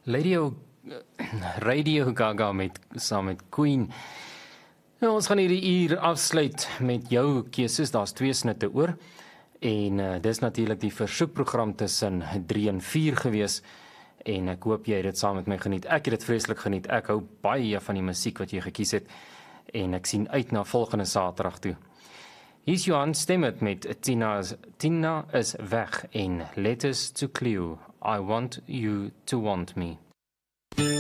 Radio Gaga saam met Queen. Nou, ons gaan hierdie uur afsluit met jou keuses. Daar's 2 snitte oor. En dis natuurlik die versoekprogram tussen 3 en 4 gewees. En ek hoop jy het dit saam met my geniet. Ek het dit vreeslik geniet. Ek hou baie van die musiek wat jy gekies het. En ek sien uit na volgende Saterdag toe. Hier's Johan Stemmet met Tina is weg en Letters to Cleo. I want you to want me.